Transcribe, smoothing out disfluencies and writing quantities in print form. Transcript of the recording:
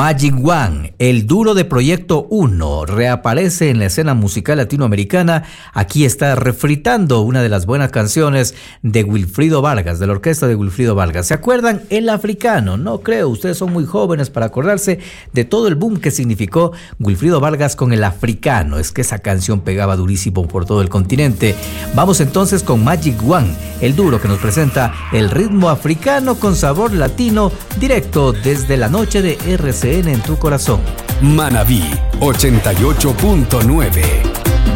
Magic One, el duro de Proyecto 1, reaparece en la escena musical latinoamericana. Aquí está refritando una de las buenas canciones de Wilfrido Vargas, de la orquesta de Wilfrido Vargas. ¿Se acuerdan? El Africano. No creo, ustedes son muy jóvenes para acordarse de todo el boom que significó Wilfrido Vargas con El Africano. Es que esa canción pegaba durísimo por todo el continente. Vamos entonces con Magic One, el duro que nos presenta el ritmo africano con sabor latino, directo desde la noche de RCN en tu corazón. Manabí 88.9.